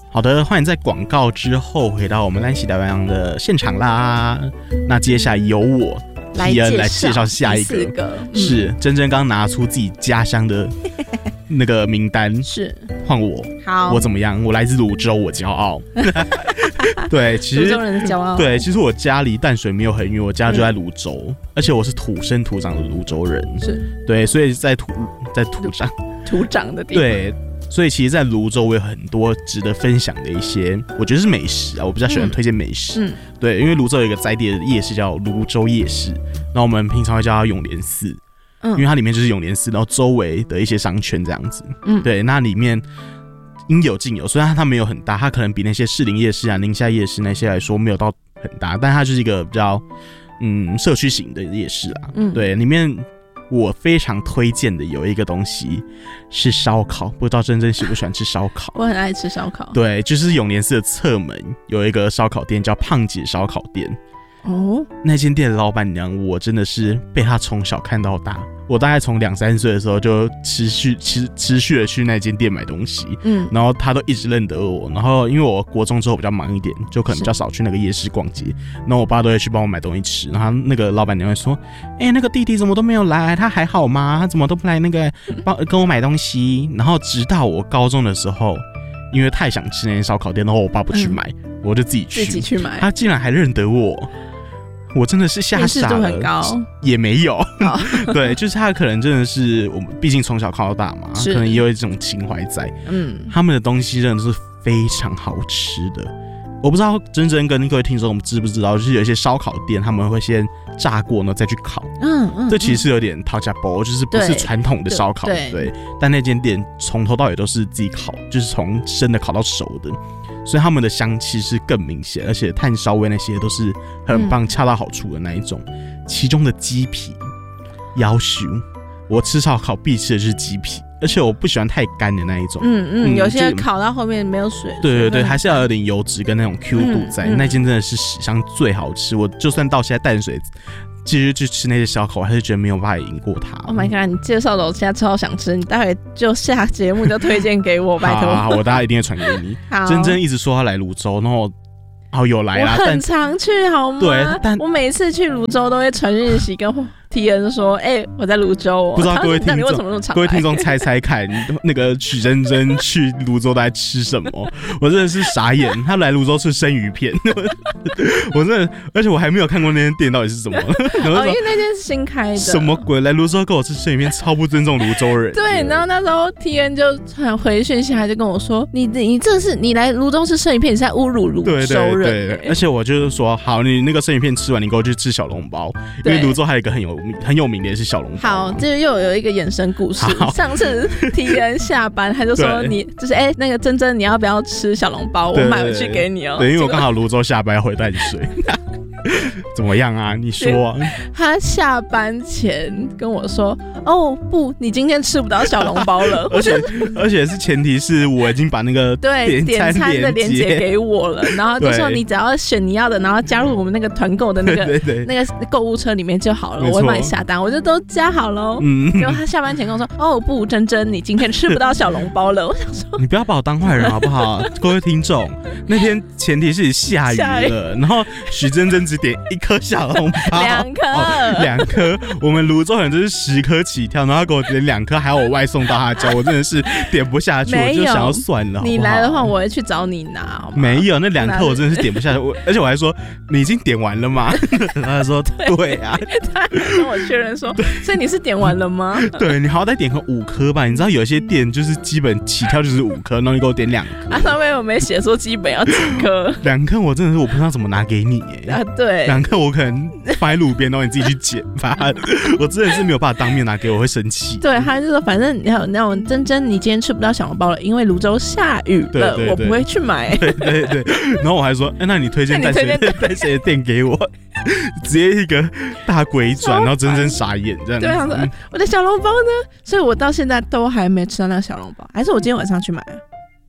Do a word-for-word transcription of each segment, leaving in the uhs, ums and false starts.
好的，欢迎在广告之后回到我们单喜台湾的现场啦。那接下来由我来介来介绍下一个， 个嗯、 是真真刚拿出自己家乡的那个名单， 是换我。 好， 我怎么样？我来自泸州，我骄傲。对，其实泸州人的骄傲。 对，其实我家离淡水没有很远，我家就在泸州、嗯，而且我是土生土长的泸州人。 是， 对，所以在土在土长土长的地方。 对。所以其实在泸州我有很多值得分享的一些我觉得是美食啊，我比较喜欢推荐美食、嗯、对，因为泸州有一个在地的夜市叫泸州夜市，那我们平常会叫它永联寺、嗯、因为它里面就是永联寺，然后周围的一些商圈这样子、嗯、对，那里面应有尽有，虽然它没有很大，它可能比那些士林夜市啊宁夏夜市那些来说没有到很大，但它就是一个比较嗯社区型的夜市啊、嗯、对，里面我非常推荐的有一个东西是烧烤，不知道真真喜不喜欢吃烧烤？ 我很爱吃烧烤。 对，就是永联寺的侧门有一个烧烤店叫胖姐烧烤店。哦，那间店的老板娘，我真的是被她从小看到大。我大概从两三岁的时候就持续持持续的去那间店买东西，嗯，然后她都一直认得我。然后因为我国中之后比较忙一点，就可能比较少去那个夜市逛街，然后我爸都会去帮我买东西吃。然后那个老板娘会说：“哎、欸，那个弟弟怎么都没有来？他还好吗？他怎么都不来那个帮跟我买东西？”然后直到我高中的时候，因为太想吃那间烧烤店，然后我爸不去买，嗯、我就自己去， 自己去买。 他竟然还认得我。我真的是吓傻了， 很高也没有，对，就是他可能真的是我们，毕竟从小看到大嘛，可能也有一种情怀在。嗯，他们的东西真的是非常好吃的。我不知道真真跟各位听众我们知不知道，就是有一些烧烤店他们会先炸过，然后再去烤。嗯嗯，这其实是有点讨价包，就是不是传统的烧烤， 对, 对, 对。但那间店从头到尾都是自己烤，就是从生的烤到熟的。所以他们的香气是更明显，而且炭烧味那些都是很棒、恰到好处的那一种。其中的鸡皮，要求我吃烧烤必吃的就是鸡皮，而且我不喜欢太干的那一种。嗯嗯， 有些烤到后面没有水。 对对对，还是要有点油脂跟那种 Q 度在。嗯嗯、那间真的是史上最好吃，我就算到现在淡水继续去吃那些烧烤，我还是觉得没有办法赢过它。 Oh my god！ 你介绍的我现在超想吃，你待会就下节目就推荐给我，拜托。 好, 好, 好，我大家一定会传给你。真真一直说他来泸州，然后哦有来啦， 我很常去好吗？ 对，但我每次去泸州都会传讯息跟T N 说，哎、欸，我在泸州、哦。 不知道各位听众， 么各位听众猜猜看，那个许真真去泸州都在吃什么？我真的是傻眼。他来泸州吃生鱼片，我真的，而且我还没有看过那间店到底是什么。 哦，因为那间是新开的。 什么鬼？来泸州跟我吃生鱼片，超不尊重泸州人。 对，然后那时候 T N 就回讯息，他就跟我说，你你这是你来泸州吃生鱼片，你是在侮辱泸州人。对对 对, 对， 而且我就是说，好，你那个生鱼片吃完，你给我去吃小笼包，因为泸州还有一个很有。很有名的也是小笼包。 好，这又有一个衍生故事。上次 T N 下班，他就说你就是哎、欸，那个珍珍，你要不要吃小笼包？我买回去给你哦、喔。 对，因为我刚好泸州下班要回淡水。怎么样啊？你说、啊。 他下班前跟我说：“哦不，你今天吃不到小笼包了。” 而且而且是前提是我已经把那个对点餐的链接给我了，然后就说你只要选你要的，然后加入我们那个团购的那个对对对那个购物车里面就好了，我会帮你下单，我就都加好了。嗯，然后他下班前跟我说：“哦不，珍珍，你今天吃不到小笼包了。”我想说， 你不要把我当坏人好不好？各位听众，那天前提是下雨了，然后许珍珍只点一颗小笼包， 两颗， 两、哦、颗。我们泸州人就是十颗起跳，然后他给我点两颗，还要我外送到他家，我真的是点不下去，我就想要算了好不好。 你来的话，我会去找你拿，好吗？ 没有，那两颗我真的是点不下去，我而且我还说你已经点完了吗？他说对啊， 他跟我确认说，所以你是点完了吗？ 对，你好歹点个五颗吧，你知道有些店就是基本起跳就是五颗，然后你给我点两颗， 啊上面有没写说基本要几颗？ 两颗我真的是我不知道怎么拿给你耶。 啊对， 两颗我可能放在路边，然后你自己去捡吧。我真的是没有办法当面拿给我，会生气。 对，他就说反正你那种珍珍，你今天吃不到小笼包了，因为泸州下雨了，对对对，我不会去买。 对对对，然后我还说，哎、欸，那你推荐淡水淡水的店给我，直接一个大鬼转，然后珍珍傻眼这样子。 对，他说、嗯、我的小笼包呢？所以我到现在都还没吃到那个小笼包，还是我今天晚上去买？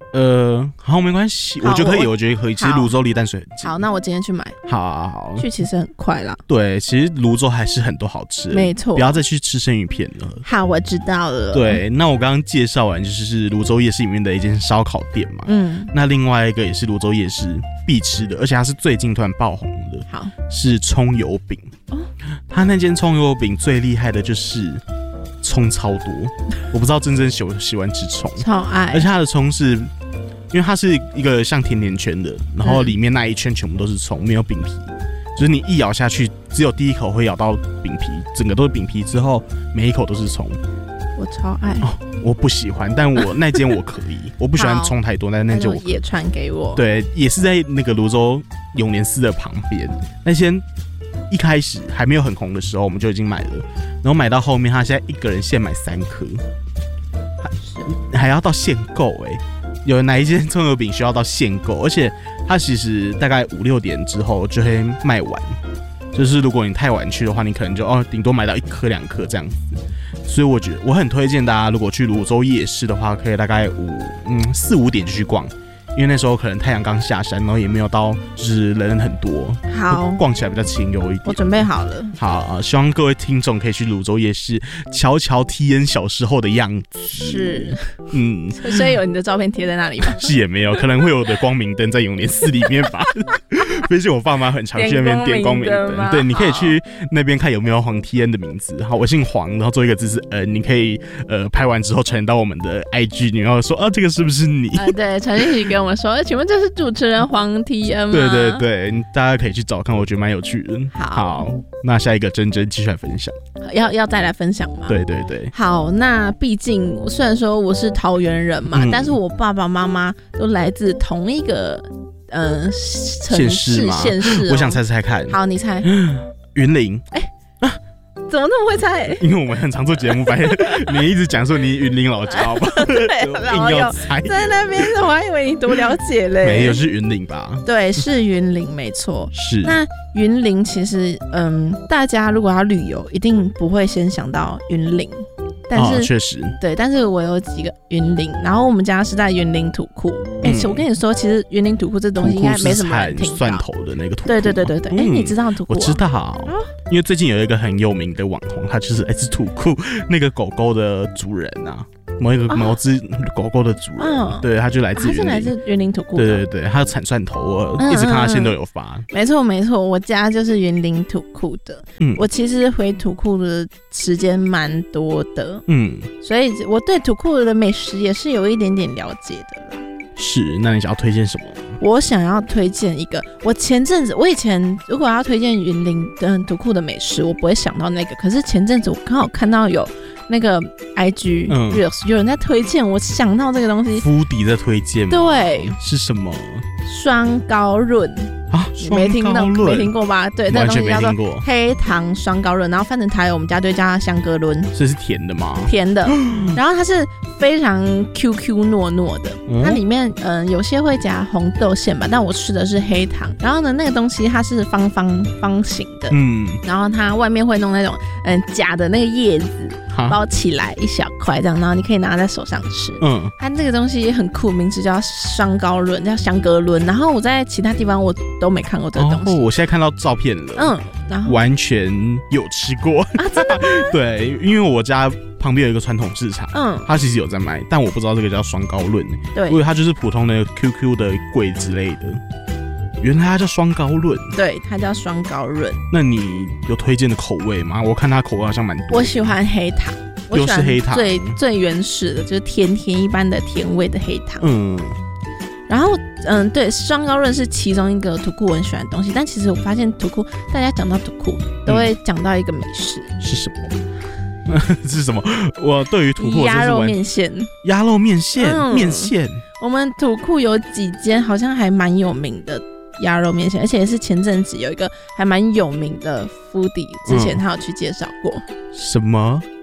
呃，好，没关系，我觉得可以，我, 我觉得可以。其实泸州离淡水很近。 好，那我今天去买。 好啊，好。 去其实很快啦。 对，其实泸州还是很多好吃的。 没错。 不要再去吃生鱼片了。 好，我知道了。 对，那我刚刚介绍完就是泸州夜市里面的一间烧烤店嘛。嗯。那另外一个也是泸州夜市必吃的，而且它是最近突然爆红的。 好。 是葱油饼。哦。它那间葱油饼最厉害的就是葱超多，我不知道真正喜喜欢吃葱。 超爱。 而且它的葱是。因为它是一个像甜甜圈的，然后里面那一圈全部都是葱，没有饼皮，就是你一咬下去，只有第一口会咬到饼皮，整个都是饼皮之后，每一口都是葱。 我超爱、哦， 我不喜欢，但我那间我可以，我不喜欢葱太多，但那间我也传给我。 对，也是在那个泸州永年寺的旁边，那间一开始还没有很红的时候，我们就已经买了，然后买到后面，他现在一个人限买三颗，还, 还要到限购哎、欸。有哪一间葱油饼需要到限购，而且它其实大概五六点之后就会卖完，就是如果你太晚去的话，你可能就哦顶多买到一颗两颗这样子。所以我觉得我很推荐大家，如果去泸州夜市的话，可以大概五嗯四五点就去逛。因为那时候可能太阳刚下山，然后也没有到就是人很多， 好逛起来比较清幽一点。 我准备好了。 好、呃，希望各位听众可以去泸州夜市瞧瞧 T N 小时候的样子。 是， 嗯， 所以有你的照片贴在那里吗？ 是也没有，可能会有我的光明灯在永年寺里面吧。毕竟我爸妈很常去那边点光明灯。对，你可以去那边看有没有黄 T N 的名字。好，我姓黄，然后做一个字是 N， 你可以呃拍完之后传到我们的 I G， 你要说啊这个是不是你？ 啊，对，传进去给我们说，请问这是主持人黄 T N 吗？ 对对对，大家可以去找看，我觉得蛮有趣的。 好， 好，那下一个珍珍继续来分享。 要要再来分享吗？ 对对对。 好，那毕竟虽然说我是桃园人嘛，嗯、但是我爸爸妈妈都来自同一个呃城市县市、哦。 我想猜猜看。 好，你猜。 云林。 哎、欸。怎么那么会猜？ 因为我们很常做节目，发现你一直讲说你云林老家吧， 对，硬要猜在那边，我还以为你多了解嘞。 没有，是云林吧？ 对，是云林，没错。 是。 那云林其实，嗯，大家如果要旅游，一定不会先想到云林。但是确、哦、实对，但是我有几个云林，然后我们家是在云林土库。哎、嗯欸，我跟你说，其实云林土库这东西应该没什么人听到。 蒜头的那个土库。 对对对对对。哎、嗯欸，你知道土库、啊？ 我知道、哦，因为最近有一个很有名的网红，他就是哎是土库那个狗狗的主人啊。某一个某只狗狗的主人，哦、对，他就来自云林， 他是来自云林土库。 对对对，他产蒜头，我一直看他现在都有发。 嗯嗯没错没错，我家就是云林土库的。嗯，我其实回土库的时间蛮多的。嗯，所以我对土库的美食也是有一点点了解的啦。 是，那你想要推荐什么？ 我想要推荐一个，我前阵子，我以前如果要推荐云林的土库的美食，我不会想到那个。可是前阵子我刚好看到有那个 I G Reels、嗯、有人在推荐，我想到这个东西。 敷迪在推荐吗？ 对， 是什么？ 双高润啊， 没听到，没听过吧？对，这个东西叫做黑糖双高润，然后翻成台语我们家对叫它香格伦。 这是甜的吗？ 甜的，然后它是非常 Q Q 糯糯的，嗯、它里面嗯、呃、有些会加红豆馅吧，但我吃的是黑糖。然后呢，那个东西它是方方方形的，嗯，然后它外面会弄那种嗯假的那个叶子包起来一小块这样，然后你可以拿在手上吃。嗯，它这个东西很酷，名字叫双高润，叫香格伦。然后我在其他地方我都没看过这个东西。 哦，我现在看到照片了。嗯，然后完全有吃过啊？真的吗？ 对，因为我家旁边有一个传统市场，嗯，它其实有在卖，但我不知道这个叫双高润。 对， 因为它就是普通的 Q Q 的柜之类的。原来它叫双高润。 对，它叫双高润。 那你有推荐的口味吗？我看它口味好像蛮多。 我喜欢黑糖。 又是黑糖， 最最原始的就是甜甜一般的甜味的黑糖。嗯，然后嗯，对，双高润是其中一个土库我很喜欢的东西，但其实我发现土库大家讲到土库都会讲到一个美食， 嗯、是什么？是什么？我对于土库鸭肉面线， 鸭肉面线，嗯、面线。 我们土库有几间好像还蛮有名的鸭肉面线，而且是前阵子有一个还蛮有名的 foodie， 之前他有去介绍过。 什么？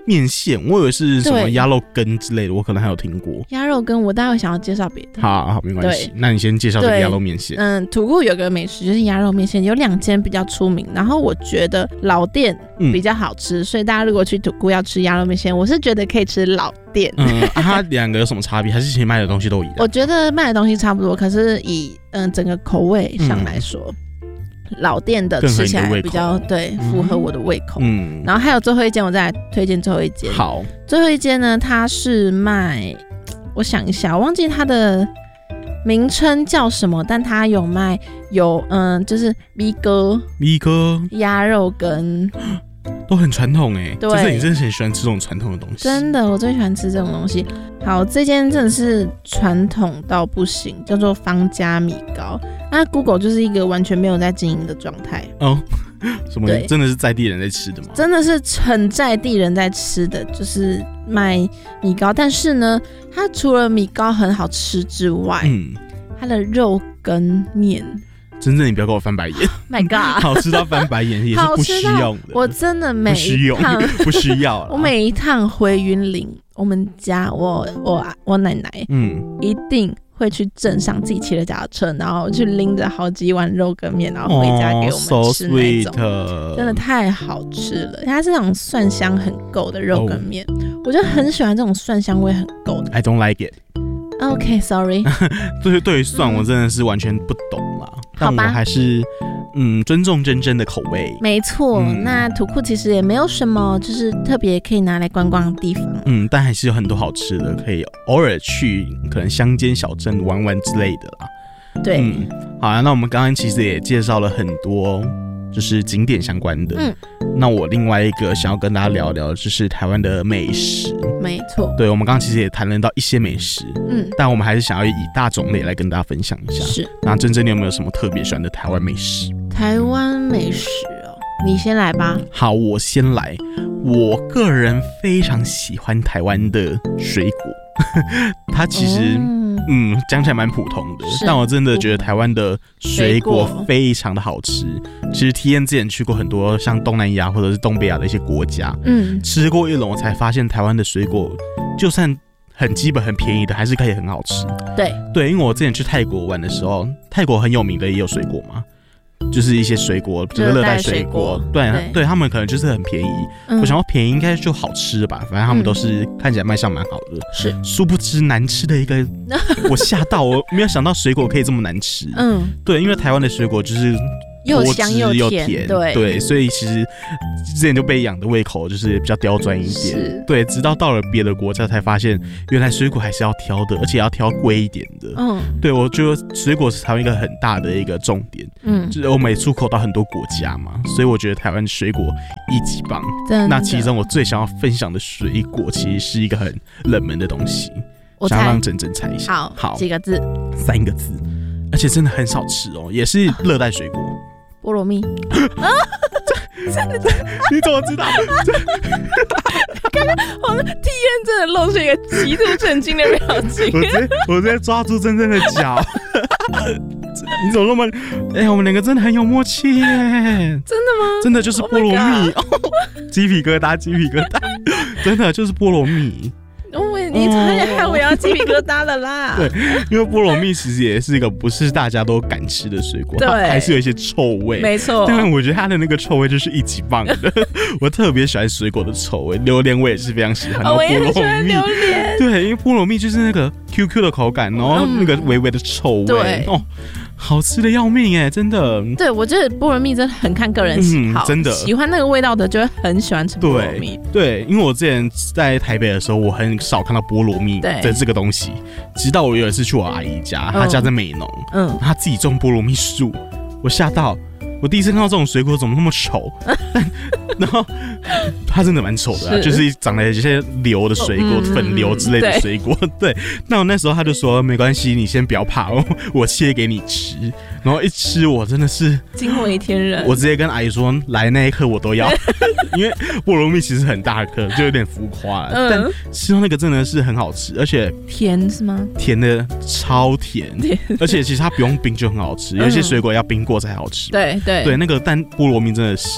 面线，我以为是什么鸭肉羹之类的，我可能还有听过。 鸭肉羹，我待会想要介绍别的。 好，好，没关系。那你先介绍这个鸭肉面线。 嗯，土库有个美食就是鸭肉面线，有两间比较出名，然后我觉得老店比较好吃，嗯、所以大家如果去土库要吃鸭肉面线，我是觉得可以吃老店。 嗯，啊、它两个有什么差别？还是其实卖的东西都一样？ 我觉得卖的东西差不多，可是以嗯整个口味上来说。嗯老店的吃起来比较对符合我的胃口，嗯，然后还有最后一间，我再来推荐最后一间。 好， 最后一间呢，它是卖，我想一下，我忘记它的名称叫什么，但它有卖有嗯，就是米哥、 米哥鸭肉羹。 都很传统哎，就是你真的很喜欢吃这种传统的东西。 真的，我最喜欢吃这种东西。好，这间真的是传统到不行，叫做方家米糕。那 Google 就是一个完全没有在经营的状态哦。什么？真的是在地人在吃的吗？ 真的是很在地人在吃的，就是卖米糕。但是呢，它除了米糕很好吃之外，嗯，它的肉跟面。 真正你不要跟我翻白眼 ，My God， 好吃到翻白眼也是不需要的。 我真的每一趟不需要， 我每一趟回云林，我们家我我我奶奶，嗯，一定会去镇上自己骑了脚踏车，然后去拎着好几碗肉跟面，然后回家给我们吃那种， oh, so 真的太好吃了。它是那种蒜香很够的肉跟面， oh. 我就很喜欢这种蒜香味很够的。 I don't like it。OK，sorry、okay, 对对于蒜我真的是完全不懂啦，嗯、但我还是嗯尊重真真的口味。 没错、嗯，那土库其实也没有什么就是特别可以拿来观光的地方， 嗯，但还是有很多好吃的，可以偶尔去可能乡间小镇玩玩之类的啦。 对， 嗯，好啊，那我们刚刚其实也介绍了很多就是景点相关的，嗯，那我另外一个想要跟大家聊聊的就是台湾的美食。 没错， 对，我们刚刚其实也谈论到一些美食，嗯，但我们还是想要以大种类来跟大家分享一下。 是， 那珍珍你有没有什么特别喜欢的台湾美食？ 台湾美食哦，你先来吧。 好，我先来。我个人非常喜欢台湾的水果，它其实、哦、嗯讲起来蛮普通的，但我真的觉得台湾的水果非常的好吃。其实体验之前去过很多像东南亚或者是东北亚的一些国家，嗯，吃过一轮我才发现台湾的水果就算很基本很便宜的还是可以很好吃。 对对，因为我之前去泰国玩的时候，泰国很有名的也有水果嘛，就是一些水果，就是热带水果，对 对, 对，他们可能就是很便宜。嗯、我想说便宜应该就好吃吧，反正他们都是看起来卖相蛮好的。是，殊不知难吃的一个，我嚇到，我没有想到水果可以这么难吃。嗯，对，因为台湾的水果就是又香又 甜, 又甜，对对，所以其实之前就被养的胃口就是比较刁钻一点。对，直到到了别的国家才发现，原来水果还是要挑的，而且要挑贵一点的。嗯，对，我觉得水果是台湾一个很大的一个重点。嗯，就是我们也出口到很多国家嘛，所以我觉得台湾水果一级棒。那其中我最想要分享的水果，其实是一个很冷门的东西，我想要让珍珍猜一下。 好，好，几个字？ 三个字，而且真的很少吃哦，也是热带水果。 菠萝蜜啊！真的？ 你怎么知道？ 刚刚我们 T N 真的露出一个极度震惊的表情。 我直接我直接抓住珍珍的脚。你怎么那么？哎、欸，我们两个真的很有默契耶！真的吗？ 真的就是菠萝蜜， oh 哦、鸡皮疙瘩，鸡皮疙瘩，真的就是菠萝蜜。 哦，你差点害我要鸡皮疙瘩了啦！ 对，因为菠萝蜜其实也是一个不是大家都敢吃的水果，它还是有一些臭味。 没错， 但我觉得它的那个臭味就是一级棒的。我特别喜欢水果的臭味，榴莲我也是非常喜欢。 哦、我也很喜欢榴莲。 对，因为菠萝蜜就是那个 Q Q 的口感，然后那个微微的臭味。对哦。好吃的要命哎，真的。对， 我觉得菠萝蜜真的很看个人喜好，嗯、真的喜欢那个味道的就会很喜欢吃菠萝蜜。 对，对，因为我之前在台北的时候，我很少看到菠萝蜜的这个东西，直到我有一次去我阿姨家，她家在美浓，嗯，她自己种菠萝蜜树，我吓到。我第一次看到这种水果怎么那么丑，然后它真的蛮丑的、啊，是就是长了一些瘤的水果、嗯、粉瘤之类的水果。对，那我那时候他就说没关系，你先不要怕，我切给你吃。然后一吃，我真的是惊为天人。 我直接跟阿姨说，来那一颗我都要，因为菠萝蜜其实很大颗，就有点浮夸了、嗯。但吃到那个真的是很好吃，而且甜是吗？ 甜的超甜，而且其实它不用冰就很好吃，有些水果要冰过才好吃。 对。对, 对，那个但菠萝蜜真的是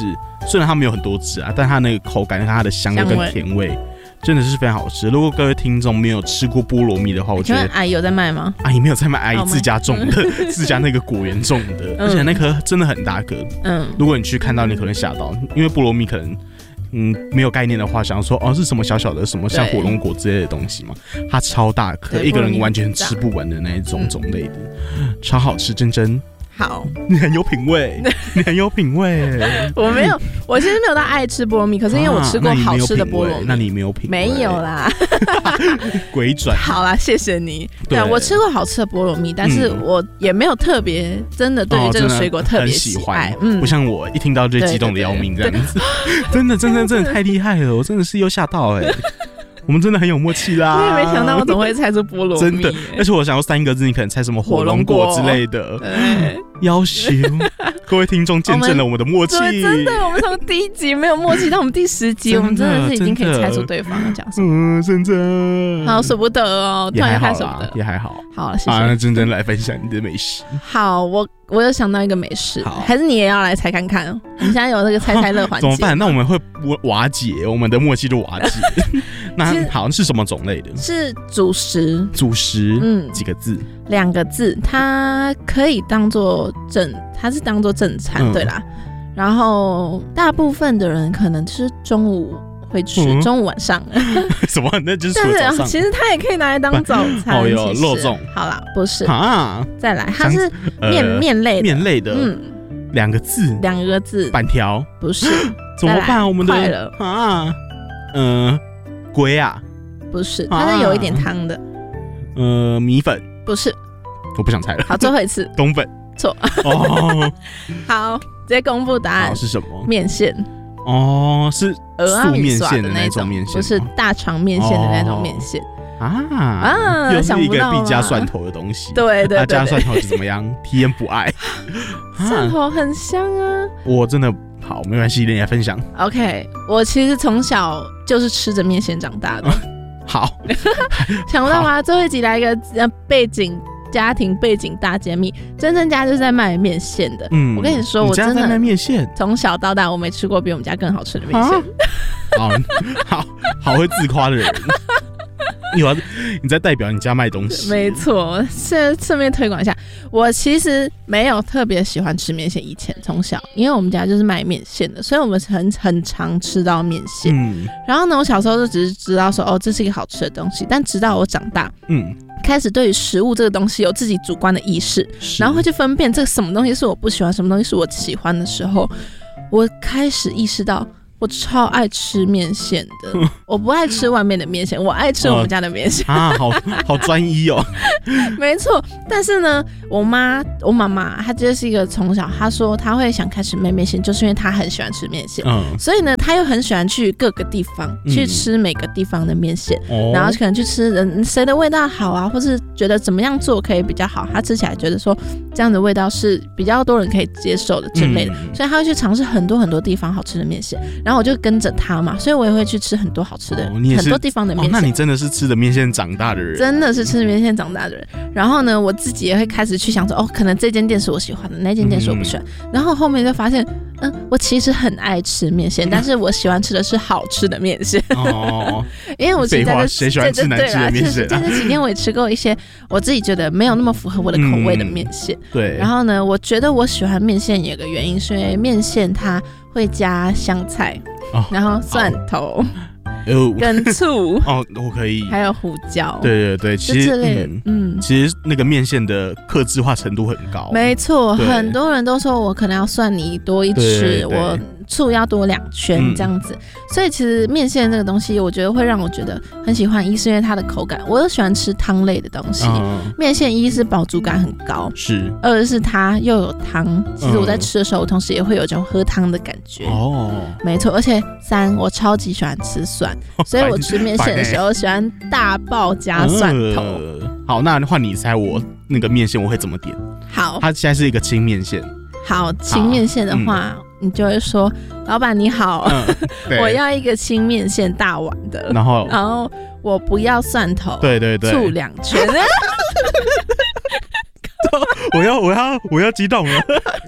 虽然它没有很多汁啊，但它那个口感、它的香味跟甜味。真的是非常好吃。如果各位听众没有吃过菠萝蜜的话，我觉得阿姨有在卖吗？ 阿姨没有在卖，阿姨自家种的，自家那个果园种的，而且那颗真的很大颗。嗯，如果你去看到，你可能吓到，因为菠萝蜜可能嗯没有概念的话，想说哦是什么小小的什么像火龙果之类的东西嘛，它超大颗，一个人完全吃不完的那一种种类的，超好吃，真真。 好， 你很有品味，你很有品味。 我没有，我其实没有到爱吃菠萝蜜，可是因为我吃过好吃的菠萝蜜。 那你没有品味？ 没有啦， 鬼转。 好啦，谢谢你。对，我吃过好吃的菠萝蜜，但是我也没有特别真的对于这个水果特别喜欢。 嗯，不像我一听到就激动的要命这样子。真的，真的，真的太厉害了！我真的是又吓到哎。我们真的很有默契啦！ 我也没想到我怎么会猜出菠萝蜜， 真的。而且我想要三个字，你可能猜什么火龙果之类的。要求各位听众见证了我们的默契。 对，真的，我们从第一集没有默契到我们第十集，我们真的是已经可以猜出对方要讲什么。 嗯，真的。 好舍不得哦，突然也太舍不得， 也还好。 好，谢谢。 好，那真真来分享你的美食。 好，我我有想到一个美食，还是你也要来猜看看？我们现在有这个猜猜乐环节， 怎么办？那我们会瓦解，我们的默契就瓦解。那好，是什么种类的？ 是主食。 主食，嗯，几个字？ 两个字。它可以当做正，它是当做正餐，嗯、对啦。然后大部分的人可能是中午会吃，嗯、中午晚上。 什么？那就是但是其实它也可以拿来当早餐。 哦哟，肉粽。 好啦，不是啊。再来，它是面、呃、面类的， 面类的，嗯，两个字， 两个字， 板条， 不是。 怎么办？我们的快了啊，嗯。龟啊， 不是，它是有一点汤的。啊、 呃，米粉， 不是， 我不想猜了。 好，最后一次， 冬粉， 错。哦，好，直接公布答案。 是什么？ 面线。 哦，是素面线的那种面线， 不是大肠面线的那种面线。 啊啊！又是一个必加蒜头的东西。 对对对， 加蒜头是怎么样？体验不爱。 蒜头很香啊。 我真的。好，没关系，跟你来分享。 OK， 我其实从小就是吃着面线长大的。 好， 想不到吗？最后一集来一个背景家庭背景大揭秘，真正家就是在卖面线的。嗯，我跟你说，我真的卖面线， 从小到大我没吃过比我们家更好吃的面线。 好好好会自夸的人。你你在代表你家卖东西？ 没错，顺顺便推广一下。我其实没有特别喜欢吃面线，以前从小，因为我们家就是卖面线的，所以我们很很常吃到面线。嗯，然后呢，我小时候就只是知道说，哦，这是一个好吃的东西。但直到我长大，嗯，开始对于食物这个东西有自己主观的意识，然后会去分辨这个什么东西是我不喜欢，什么东西是我喜欢的时候，我开始意识到。我超爱吃面线的，我不爱吃外面的面线，我爱吃我们家的面线、 呃、啊，好好专一哦。 没错，但是呢，我妈，我妈妈，她就是一个从小，她说她会想开始卖面线，就是因为她很喜欢吃面线，嗯，所以呢，她又很喜欢去各个地方、嗯、去吃每个地方的面线，哦、然后可能去吃人谁的味道好啊，或是觉得怎么样做可以比较好，她吃起来觉得说这样的味道是比较多人可以接受的之类的，嗯、所以她会去尝试很多很多地方好吃的面线。然后我就跟着他嘛，所以我也会去吃很多好吃的、哦、很多地方的面线、 哦。那你真的是吃的面线长大的人， 真的是吃的面线长大的人。然后呢，我自己也会开始去想说，哦，可能这间店是我喜欢的，那间店是我不喜欢。嗯、然后后面就发现，嗯，我其实很爱吃面线，但是我喜欢吃的是好吃的面线。哦，因为我现在谁喜欢吃难吃的面线、啊？ 在这几天我也吃过一些我自己觉得没有那么符合我的口味的面线。嗯、对。然后呢，我觉得我喜欢面线有个原因，是因为面线它会加香菜。哦、然后蒜头、哦、跟醋哦，我可以， 还有胡椒， 对对对，其实嗯, 嗯， 其实那个面线的客制化程度很高， 没错，很多人都说我可能要蒜泥多一匙，我醋要多两圈这样子、嗯，所以其实面线这个东西，我觉得会让我觉得很喜欢，一是因为它的口感，我又喜欢吃汤类的东西，嗯、面线一是饱足感很高， 是， 二是它又有汤，其实我在吃的时候，我同时也会有一种喝汤的感觉，哦，没错，而且三我超级喜欢吃蒜，所以我吃面线的时候喜欢大爆加蒜头。呃、 好，那换你猜我那个面线我会怎么点？ 好， 它现在是一个清面线。 好，清面线的话。你就会说，老板你好，嗯、我要一个清面线大碗的， 然后， 然后我不要蒜头， 对对对， 醋两圈。 我要我要我要激动了！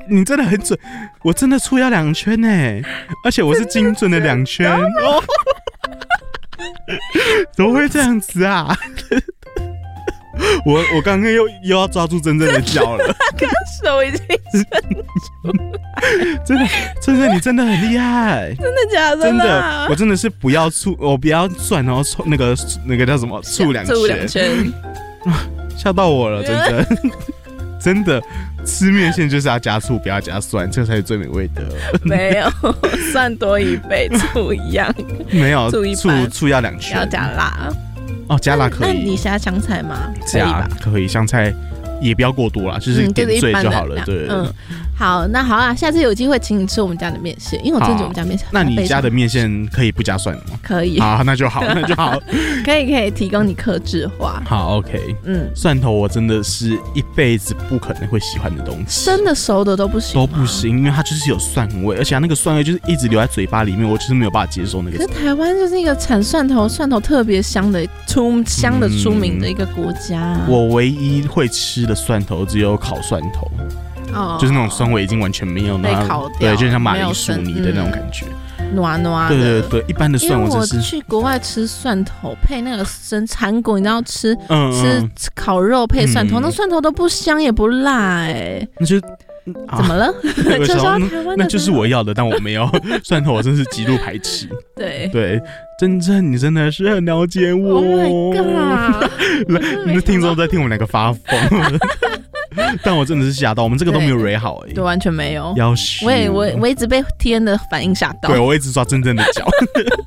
你真的很准，我真的醋要两圈哎，而且我是精准的两圈哦。怎么会这样子啊？我我刚刚又又要抓住真正的脚了， 刚手已经伸出来， 真的真的你真的很厉害， 真的假的？ 真的，我真的是不要醋，我不要蒜，然后那个那个叫什么醋两圈，醋两圈，吓到我了，真的真的。吃面线就是要加醋，不要加蒜，这才是最美味的。 没有，蒜多一倍，醋一样。 没有，醋醋醋要两圈， 要加辣。 哦，加辣可以。 那你加香菜吗？可以吧？ 可以，香菜也不要过多啦，就是点缀就好了。对，嗯。 好，那好啦，下次有机会请你吃我们家的面线，因为我真的觉得我们家面线。 那你家的面线可以不加蒜吗？ 可以。 好，那就好，那就好。 可以，可以提供你客制化。 好 ，OK。嗯，蒜头我真的是一辈子不可能会喜欢的东西， 生的熟的都不行， 都不行，因为它就是有蒜味，而且它那个蒜味就是一直留在嘴巴里面，我就是没有办法接受那个。 可是台湾就是一个产蒜头，蒜头特别香的出香的出名的一个国家、啊嗯。 我唯一会吃的蒜头只有烤蒜头。哦，就是那种酸味已经完全没有那， 被烤掉， 对，就像马铃薯泥的那种感觉， 糯糯的。 对对对，一般的蒜我只是。 因为我去国外吃蒜头配那个生韩国，你知道吃、嗯、吃烤肉配蒜头，嗯、那蒜头都不香也不辣哎、欸。 那就、 啊、怎么了？就说台湾那就是我要的，但我没有蒜头，我真是极度排斥。 对对，真正你真的是很了解我。 Oh my god！ 你的听众在听我们两个发疯。但我真的是吓到，我们这个都没有 re 好哎、欸， 对，完全没有。 要死！ 我也我我一直被 T N 的反应吓到。 对，我一直抓真正的脚。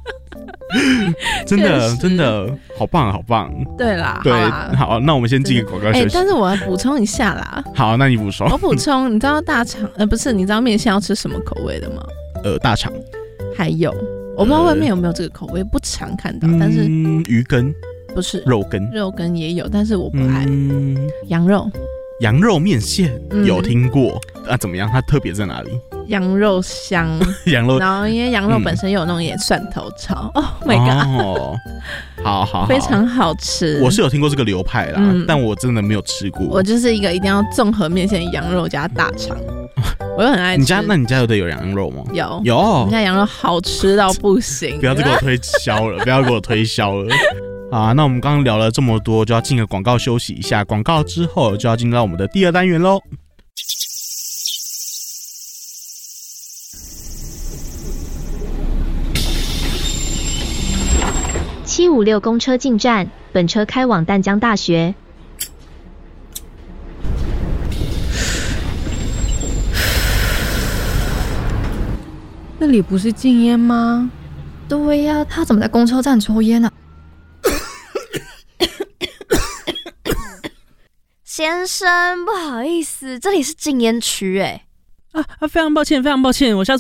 真的真的好棒好棒。 对啦， 对，好, 好，那我们先进个广告休息。 哎、欸，但是我要补充一下啦。 好，那你补充。 我补充，你知道大肠呃不是，你知道面线要吃什么口味的吗？ 呃，大肠。 还有，我不知道外面有没有这个口味，不常看到， 嗯、 但是鱼羹不是肉羹， 肉羹也有，但是我不爱。嗯、羊肉。 羊肉面线、嗯、有听过啊？怎么样？它特别在哪里？ 羊肉香， 羊肉， 然后因为羊肉本身有那种点蒜头炒、嗯、，Oh my god， 哦，好好好， 非常好吃。 我是有听过这个流派啦、嗯，但我真的没有吃过。 我就是一个一定要综合面线，羊肉加大肠，我又很爱吃。 你家那你家有的有羊肉吗？ 有有， 我们家羊肉好吃到不行。 不要再给我推销了，不要给我推销了。好，那我们刚刚聊了这么多，就要进个广告休息一下。广告之后就要进到我们的第二单元喽。 七五六公车进站，本车开往淡江大学。 那里不是禁烟吗？ 对呀、啊，他怎么在公车站抽烟呢、啊？先生，不好意思，这里是禁烟区哎。 啊啊！非常抱歉，非常抱歉，我下次